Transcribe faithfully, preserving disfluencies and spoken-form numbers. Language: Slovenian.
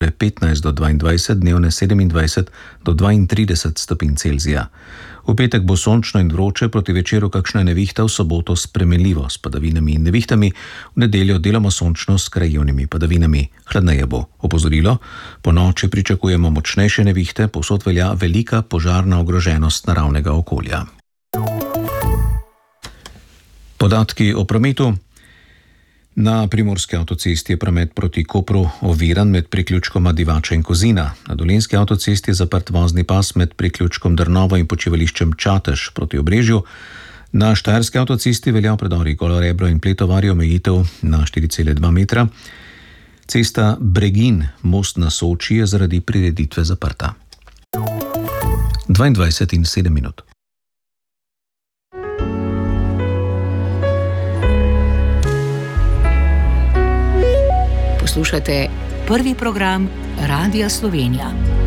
petnajst do dvaindvajset, dnevne sedemindvajset do dvaintrideset stopinj Celzija. V petek bo sončno in vroče, proti večeru kakšna nevihta, v soboto spremenljivo s padavinami in nevihtami, v nedeljo deloma sončno s krajevnimi padavinami. Hladneje bo. Opozorilo: po noči pričakujemo močnejše nevihte, povsod velja velika požarna ogroženost naravnega okolja. Podatki o prometu. Na primorski avtocesti je promet proti Kopru oviran med priključkoma Divača in Kozina. Na dolenjski avtocesti je zaprt vozni pas med priključkom Drnovo in počivališčem Čatež proti Obrežju. Na štajerski avtocesti velja v predorih Golo Rebro in Pletovarji omejitev na štiri cela dva metra. Cesta Bregin, most na Soči, je zaradi prireditve zaprta. dvaindvajset in sedem minut. Poslušate prvi program Radia Slovenija.